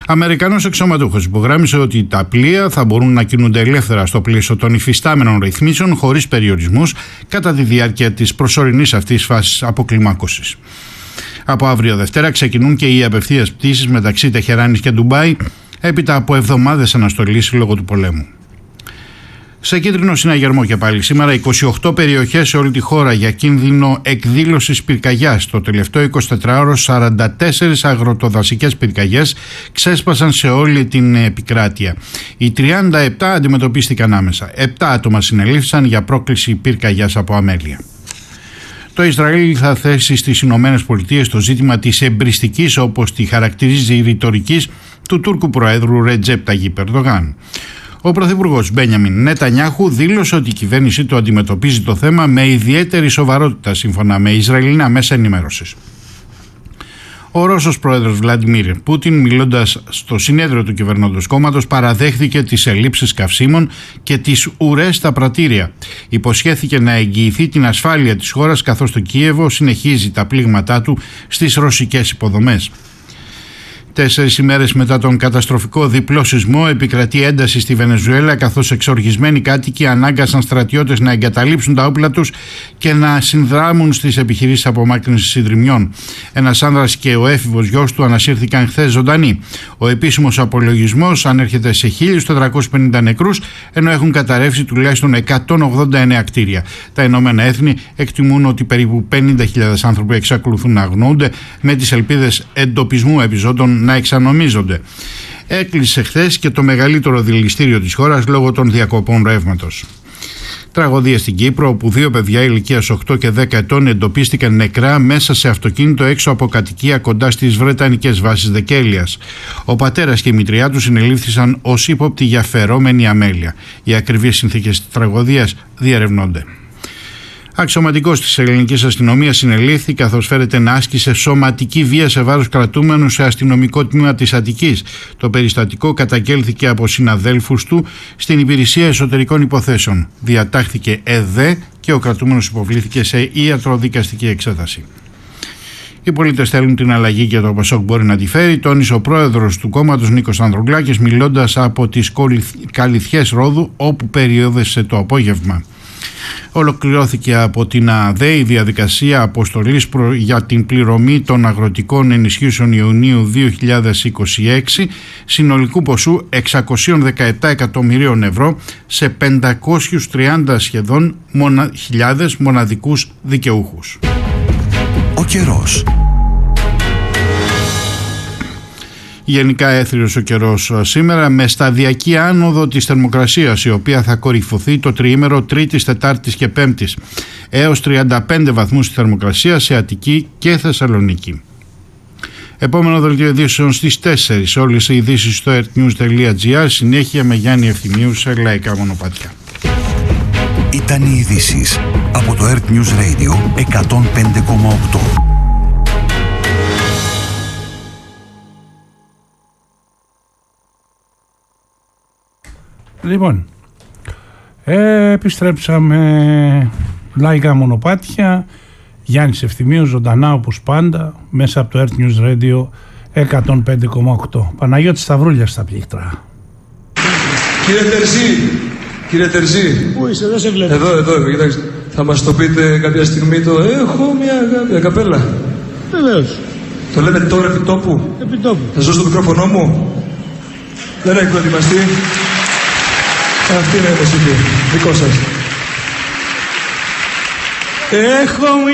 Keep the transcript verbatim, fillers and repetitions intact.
Αμερικανός αξιωματούχος υπογράμμισε ότι τα πλοία θα μπορούν να κινούνται ελεύθερα στο πλαίσιο των υφιστάμενων ρυθμίσεων χωρίς περιορισμούς κατά τη διάρκεια της προσωρινής αυτής φάσης αποκλιμάκωσης. Από αύριο Δευτέρα ξεκινούν και οι απευθείας πτήσεις μεταξύ Τεχεράνης και Ντουμπάι έπειτα από εβδομάδες αναστολής λόγω του πολέμου. Σε κίτρινο συναγερμό και πάλι σήμερα είκοσι οκτώ περιοχές σε όλη τη χώρα για κίνδυνο εκδήλωσης πυρκαγιάς. Το τελευταίο εικοσιτετράωρο σαράντα τέσσερις αγροτοδασικές πυρκαγιές ξέσπασαν σε όλη την επικράτεια. Οι τριάντα επτά αντιμετωπίστηκαν άμεσα. επτά άτομα συνελήφθησαν για πρόκληση πυρκαγιάς από αμέλεια. Το Ισραήλ θα θέσει στις Ηνωμένες Πολιτείες το ζήτημα της εμπριστικής, όπως τη χαρακτηρίζει η ρητορικής, του Τούρκου Προέδρου Ρετζέπ Ταγιπ Ερντογάν. Ο Πρωθυπουργός Μπένιαμιν Νετανιάχου δήλωσε ότι η κυβέρνησή του αντιμετωπίζει το θέμα με ιδιαίτερη σοβαρότητα, σύμφωνα με Ισραηλινά μέσα ενημέρωσης. Ο Ρώσος πρόεδρος Βλαντιμίρ Πούτιν, μιλώντας στο συνέδριο του κυβερνώντος κόμματος, παραδέχθηκε τις ελλείψεις καυσίμων και τις ουρές στα πρατήρια. Υποσχέθηκε να εγγυηθεί την ασφάλεια της χώρας, καθώς το Κίεβο συνεχίζει τα πλήγματά του στις ρωσικές υποδομές. Τέσσερις ημέρες μετά τον καταστροφικό διπλό σεισμό επικρατεί ένταση στη Βενεζουέλα, καθώς εξοργισμένοι κάτοικοι ανάγκασαν στρατιώτες να εγκαταλείψουν τα όπλα τους και να συνδράμουν στις επιχειρήσεις απομάκρυνσης συντριμμιών. Ένας άνδρας και ο έφηβος γιος του ανασύρθηκαν χθες ζωντανοί. Ο επίσημος απολογισμός ανέρχεται σε χίλιους τετρακόσιους πενήντα νεκρούς, ενώ έχουν καταρρεύσει τουλάχιστον εκατόν ογδόντα εννέα κτίρια. Τα Ηνωμένα Έθνη εκτιμούν ότι περίπου πενήντα χιλιάδες άνθρωποι εξακολουθούν να αγνοούνται, με τις ελπίδες εντοπισμού επιζώντων να εξανομίζονται. Έκλεισε χθες και το μεγαλύτερο δηληστήριο της χώρας λόγω των διακοπών ρεύματος. Τραγωδία στην Κύπρο, όπου δύο παιδιά ηλικίας οκτώ και δέκα ετών εντοπίστηκαν νεκρά μέσα σε αυτοκίνητο έξω από κατοικία κοντά στις βρετανικές βάσεις Δεκέλειας. Ο πατέρας και η μητριά του συνελήφθησαν ως ύποπτοι για φερόμενη αμέλεια. Οι ακριβείς συνθήκες της τραγωδίας διερευνώνται. Αξιωματικός της ελληνικής αστυνομίας συνελήφθη, καθώς φέρεται να άσκησε σωματική βία σε βάρος κρατούμενου σε αστυνομικό τμήμα της Αττικής. Το περιστατικό καταγγέλθηκε από συναδέλφους του στην Υπηρεσία Εσωτερικών Υποθέσεων. Διατάχθηκε ΕΔΕ και ο κρατούμενος υποβλήθηκε σε ιατροδικαστική εξέταση. Οι πολίτες θέλουν την αλλαγή και το ΠΑΣΟΚ μπορεί να τη φέρει, τόνισε ο πρόεδρος του κόμματος Νίκος Ανδρουλάκης, μιλώντας από τις Καλυθιές Ρόδου, όπου περιόδευσε το απόγευμα. Ολοκληρώθηκε από την ΑΔΕ η διαδικασία αποστολής για την πληρωμή των αγροτικών ενισχύσεων Ιουνίου δύο χιλιάδες είκοσι έξι συνολικού ποσού εξακόσια δεκαεπτά εκατομμυρίων ευρώ σε πεντακόσιους τριάντα σχεδόν μονα... χιλιάδες μοναδικούς δικαιούχους. Ο καιρός. Γενικά έθριος ο καιρός σήμερα, με σταδιακή άνοδο της θερμοκρασίας, η οποία θα κορυφωθεί το τριήμερο Τρίτης, Τετάρτης και Πέμπτης, έως τριάντα πέντε βαθμούς τη θερμοκρασία σε Αττική και Θεσσαλονίκη. Επόμενο δελτίο ειδήσεων στις τέσσερις. Όλες οι ειδήσεις στο earthnews τελεία gr. Συνέχεια με Γιάννη Ευθυμίου σε Λαϊκά Μονοπάτια. Ήταν οι ειδήσεις από το Earth News Radio εκατόν πέντε κόμμα οκτώ. Λοιπόν, ε, επιστρέψαμε. Λαϊκά Μονοπάτια, Γιάννης Ευθυμίου, ζωντανά όπως πάντα, μέσα από το Earth News Radio εκατόν πέντε κόμμα οκτώ. Παναγιώτης Σταυρούλιας στα πλήκτρα. Κύριε Τερζή, κύριε Τερζή. Πού είσαι, δεν σε βλέπω. Εδώ, εδώ, κοιτάξτε. Θα μας το πείτε κάποια στιγμή το έχω μια, μια καπέλα. Βεβαίως. Το λέμε τώρα επί τόπου. Επί τόπου. Θα ζω στο μικρόφωνο μου. Δεν έχει προετοιμαστεί. Αυτή είναι η μουσική. Δικό σας. Έχω